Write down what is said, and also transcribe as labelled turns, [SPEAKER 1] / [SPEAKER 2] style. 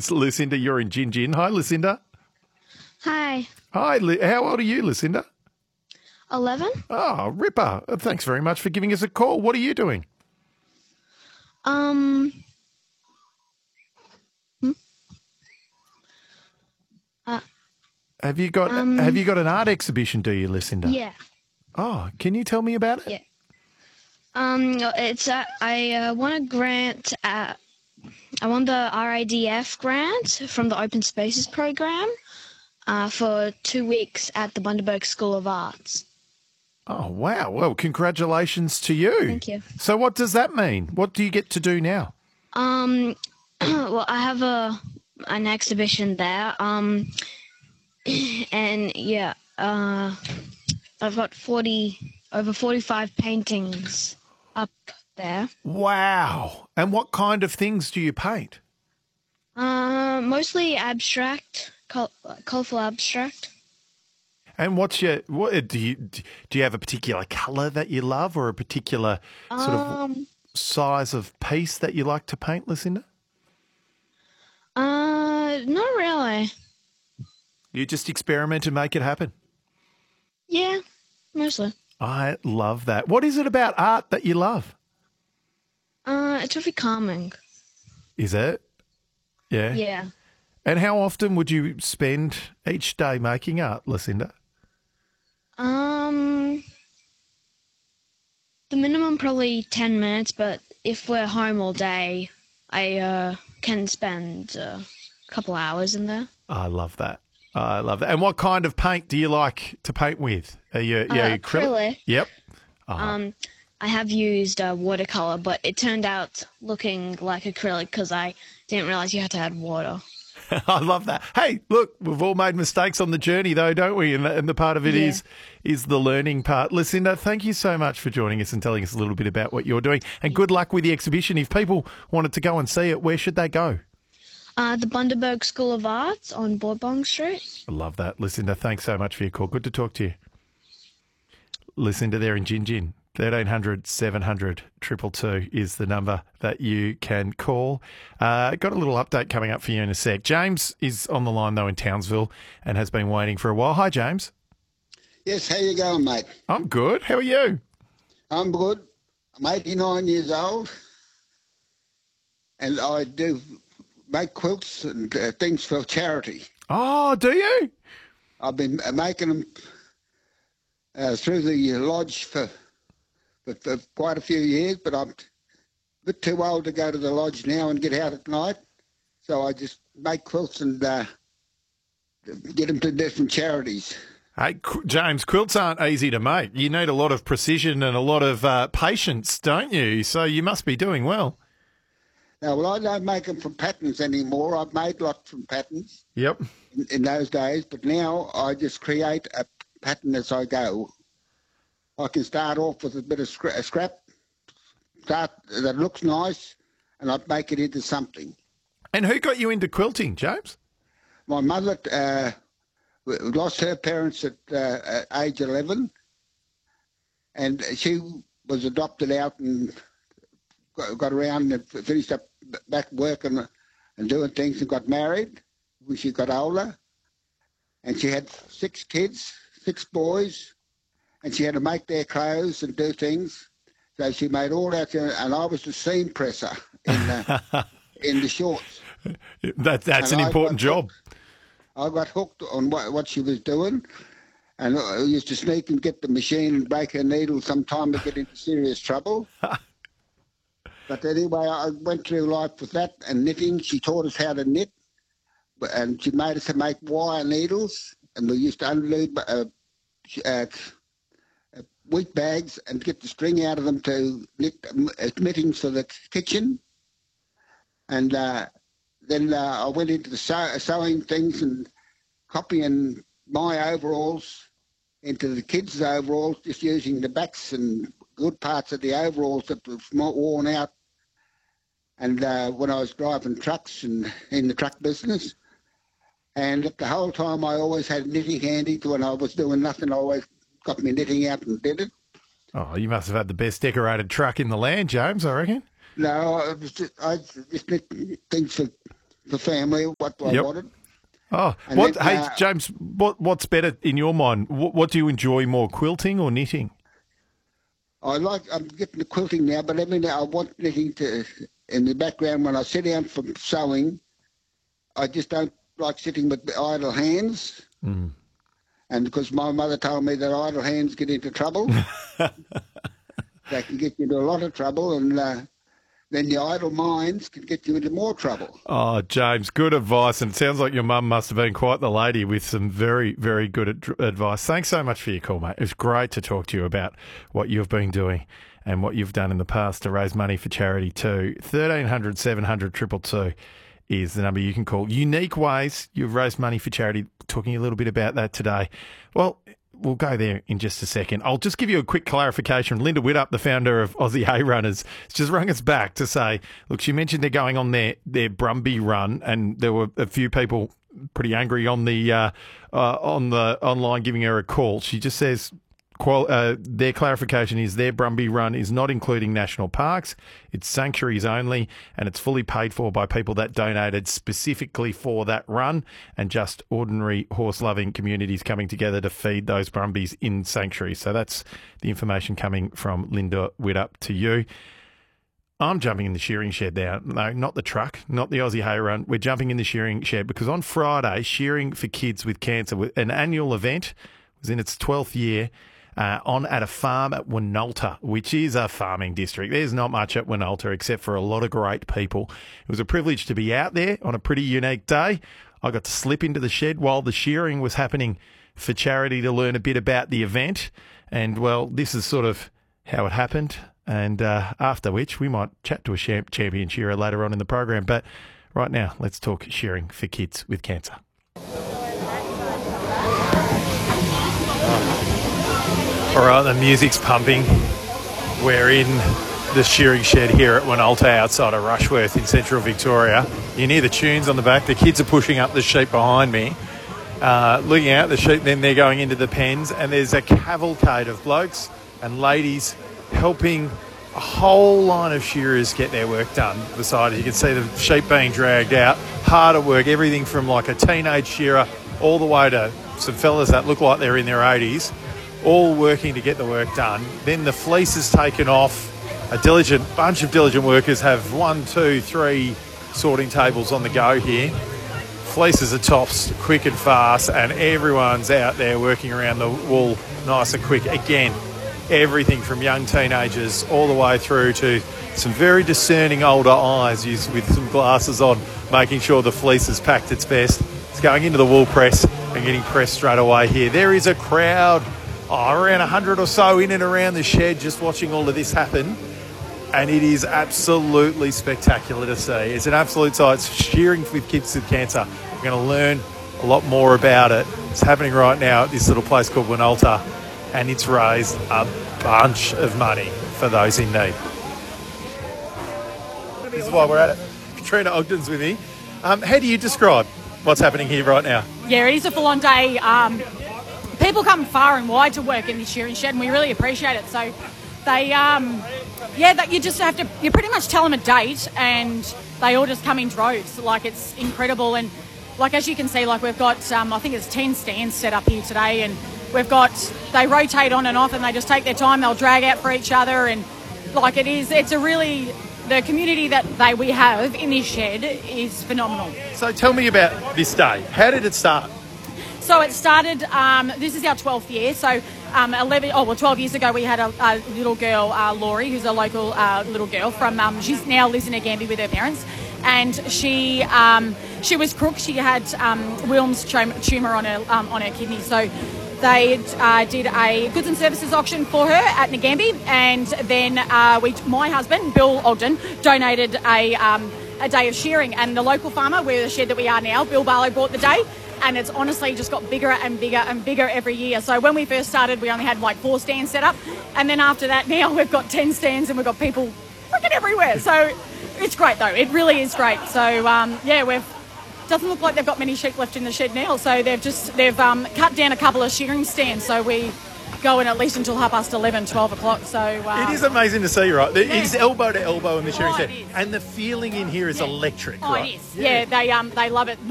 [SPEAKER 1] It's Lucinda, you're in Gin Gin. Hi, Lucinda.
[SPEAKER 2] Hi.
[SPEAKER 1] Hi, how old are you, Lucinda?
[SPEAKER 2] 11?
[SPEAKER 1] Oh, Ripper. Thanks very much for giving us a call. What are you doing?
[SPEAKER 2] Hmm?
[SPEAKER 1] Have you got an art exhibition, do you, Lucinda?
[SPEAKER 2] Yeah.
[SPEAKER 1] Oh, can you tell me about it?
[SPEAKER 2] Yeah. It's I won a grant I won the RIDF grant from the Open Spaces program for 2 weeks at the Bundaberg School of Arts.
[SPEAKER 1] Oh, wow. Well, congratulations to you.
[SPEAKER 2] Thank you.
[SPEAKER 1] So what does that mean? What do you get to do now?
[SPEAKER 2] Well, I have an exhibition there. And yeah, I've got over 45 paintings up there.
[SPEAKER 1] Wow. And what kind of things do you paint?
[SPEAKER 2] Mostly abstract, colorful abstract.
[SPEAKER 1] And what do you have a particular colour that you love, or a particular sort of size of piece that you like to paint, Lucinda?
[SPEAKER 2] Not really.
[SPEAKER 1] You just experiment and make it happen.
[SPEAKER 2] Yeah, mostly.
[SPEAKER 1] I love that. What is it about art that you love?
[SPEAKER 2] It's really calming.
[SPEAKER 1] Is it? Yeah.
[SPEAKER 2] Yeah.
[SPEAKER 1] And how often would you spend each day making art, Lucinda?
[SPEAKER 2] The minimum probably 10 minutes, but if we're home all day, I can spend a couple hours in there.
[SPEAKER 1] I love that. I love that. And what kind of paint do you like to paint with? Are you
[SPEAKER 2] acrylic?
[SPEAKER 1] Yep.
[SPEAKER 2] I have used watercolor, but it turned out looking like acrylic because I didn't realize you had to add water.
[SPEAKER 1] I love that. Hey, look, we've all made mistakes on the journey, though, don't we? And the part of it is the learning part. Lucinda, thank you so much for joining us and telling us a little bit about what you're doing. And good luck with the exhibition. If people wanted to go and see it, where should they go?
[SPEAKER 2] The Bundaberg School of Arts on Borbong Street.
[SPEAKER 1] I love that. Lucinda, thanks so much for your call. Good to talk to you. Lucinda there in Gin Gin. 1300 700 222 is the number that you can call. Got a little update coming up for you in a sec. James is on the line, though, in Townsville and has been waiting for a while. Hi, James.
[SPEAKER 3] Yes, how you going, mate?
[SPEAKER 1] I'm good. How are you?
[SPEAKER 3] I'm good. I'm 89 years old, and I do make quilts and things for charity.
[SPEAKER 1] Oh, do you?
[SPEAKER 3] I've been making them through the lodge for quite a few years, but I'm a bit too old to go to the lodge now and get out at night. So I just make quilts and get them to different charities.
[SPEAKER 1] Hey, James, quilts aren't easy to make. You need a lot of precision and a lot of patience, don't you? So you must be doing well.
[SPEAKER 3] Now, well, I don't make them from patterns anymore. I've made lots from patterns.
[SPEAKER 1] Yep.
[SPEAKER 3] In those days, but now I just create a pattern as I go. I can start off with a bit of scrap, that looks nice, and I'd make it into something.
[SPEAKER 1] And who got you into quilting, James?
[SPEAKER 3] My mother lost her parents at age 11, and she was adopted out and got around and finished up back working and doing things and got married when she got older. And she had 6 kids, 6 boys, and she had to make their clothes and do things. So she made all that, and I was the seam presser in the shorts.
[SPEAKER 1] That's an important job.
[SPEAKER 3] I got hooked on what she was doing, and I used to sneak and get the machine and break her needle sometime to get into serious trouble. But anyway, I went through life with that and knitting. She taught us how to knit, and she made us to make wire needles, and we used to unload wheat bags and get the string out of them to knit knittings for the kitchen. And then I went into the sewing things and copying my overalls into the kids' overalls, just using the backs and good parts of the overalls that was worn out. And when I was driving trucks and in the truck business, and the whole time I always had knitting handy. When I was doing nothing, I always got me knitting out and did it.
[SPEAKER 1] Oh, you must have had the best decorated truck in the land, James, I reckon.
[SPEAKER 3] No, I just knit things for the family what I
[SPEAKER 1] Yep.
[SPEAKER 3] wanted.
[SPEAKER 1] Oh,
[SPEAKER 3] And
[SPEAKER 1] what?
[SPEAKER 3] then,
[SPEAKER 1] Hey, James, what's better in your mind? What do you enjoy more, quilting or knitting?
[SPEAKER 3] I'm getting the quilting now, but every now I want knitting to in the background when I sit down from sewing. I just don't like sitting with idle hands.
[SPEAKER 1] Mm.
[SPEAKER 3] And because my mother told me that idle hands get into trouble, they can get you into a lot of trouble, and then the idle minds can get you into more trouble.
[SPEAKER 1] Oh, James, good advice. And it sounds like your mum must have been quite the lady with some very, very good advice. Thanks so much for your call, mate. It was great to talk to you about what you've been doing and what you've done in the past to raise money for charity too. 1300 700 222 is the number you can call. Unique ways you've raised money for charity. Talking a little bit about that today. Well, we'll go there in just a second. I'll just give you a quick clarification. Linda Widdop, the founder of Aussie Hay Runners, has just rung us back to say, look, she mentioned they're going on their Brumby run, and there were a few people pretty angry on the online giving her a call. She just says their clarification is their Brumby run is not including national parks. It's sanctuaries only, and it's fully paid for by people that donated specifically for that run, and just ordinary horse-loving communities coming together to feed those Brumbies in sanctuaries. So that's the information coming from Linda Widdop to you. I'm jumping in the shearing shed now. No, not the truck, not the Aussie Hay Run. We're jumping in the shearing shed because on Friday, Shearing for Kids with Cancer, an annual event, was in its 12th year, on at a farm at Winalta, which is a farming district. There's not much at Winalta except for a lot of great people. It was a privilege to be out there on a pretty unique day. I got to slip into the shed while the shearing was happening for charity to learn a bit about the event. And, well, this is sort of how it happened. And after which we might chat to a champion shearer later on in the program. But right now, let's talk Shearing for Kids with Cancer. All right, the music's pumping. We're in the shearing shed here at Winalta outside of Rushworth in central Victoria. You can hear the tunes on the back. The kids are pushing up the sheep behind me, looking out the sheep, then they're going into the pens, and there's a cavalcade of blokes and ladies helping a whole line of shearers get their work done beside it. You can see the sheep being dragged out, hard at work, everything from like a teenage shearer all the way to some fellas that look like they're in their 80s, all working to get the work done. Then the fleece is taken off. A bunch of diligent workers have 1, 2, 3 sorting tables on the go here. Fleeces are tops quick and fast, and everyone's out there working around the wool nice and quick. Again, everything from young teenagers all the way through to some very discerning older eyes with some glasses on, making sure the fleece is packed its best. It's going into the wool press and getting pressed straight away here. There is a crowd, around 100 or so in and around the shed just watching all of this happen. And it is absolutely spectacular to see. It's an absolute sight. It's Shearing with Kids with Cancer. We're going to learn a lot more about it. It's happening right now at this little place called Winalta, and it's raised a bunch of money for those in need. This is why we're at it. Katrina Ogden's with me. How do you describe what's happening here right now?
[SPEAKER 4] Yeah, it is a full-on day. People come far and wide to work in the shearing shed, and we really appreciate it. So they, you just have to, you pretty much tell them a date, and they all just come in droves. Like, it's incredible. And like, as you can see, like, we've got, I think it's 10 stands set up here today, and they rotate on and off, and they just take their time. They'll drag out for each other, and like, it's a really, the community that we have in this shed is phenomenal.
[SPEAKER 1] So tell me about this day. How did it start?
[SPEAKER 4] So it started, this is our 12th year. So 12 years ago we had a little girl, Laurie, who's a local little girl from, she now lives in Nagambie with her parents. And she was crook. She had Wilms tumour on her kidney. So they did a goods and services auction for her at Nagambie. And then my husband, Bill Ogden, donated a day of shearing. And the local farmer, where the shed that we are now, Bill Barlow, bought the day. And it's honestly just got bigger and bigger and bigger every year. So when we first started, we only had like 4 stands set up. And then after that, now we've got 10 stands and we've got people freaking everywhere. So it's great, though. It really is great. So, doesn't look like they've got many sheep left in the shed now. So they've cut down a couple of shearing stands. So we going at least until 11:30, 12 o'clock. So
[SPEAKER 1] it is amazing to see, right? It's elbow to elbow in the cheering
[SPEAKER 4] it
[SPEAKER 1] set,
[SPEAKER 4] is.
[SPEAKER 1] and the feeling in here is electric, right?
[SPEAKER 4] It is. Yeah, they love it.